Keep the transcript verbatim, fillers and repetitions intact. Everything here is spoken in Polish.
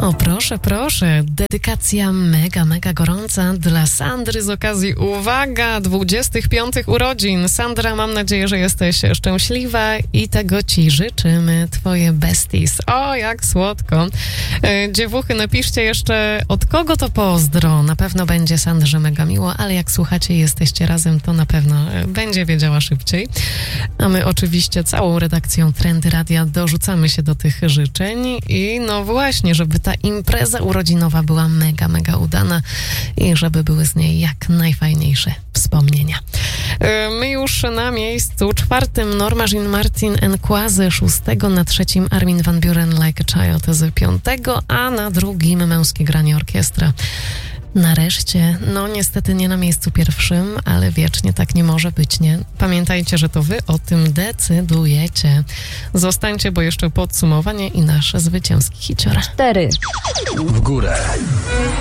O proszę, proszę, dedykacja mega, mega gorąca dla Sandry z okazji, uwaga, dwudziestych piątych urodzin. Sandra, mam nadzieję, że jesteś szczęśliwa i tego ci życzymy, twoje besties. O, jak słodko. E, dziewuchy, napiszcie jeszcze, od kogo to pozdro. Na pewno będzie Sandrze mega miło, ale jak słuchacie i jesteście razem, to na pewno e, będzie wiedziała szybciej. A my oczywiście całą redakcją Trendy Radia dorzucamy się do tych życzeń i no właśnie, żeby ta impreza urodzinowa była mega, mega udana i żeby były z niej jak najfajniejsze wspomnienia. My już na miejscu czwartym Norma Jean Martin and Quasi, szóstego, na trzecim Armin van Buuren Like a Child z piątego, a na drugim Męskie Granie Orkiestra. Nareszcie, no niestety nie na miejscu pierwszym, ale wiecznie tak nie może być, nie? Pamiętajcie, że to wy o tym decydujecie. Zostańcie, bo jeszcze podsumowanie i nasze zwycięski hiciora. Cztery. W górę.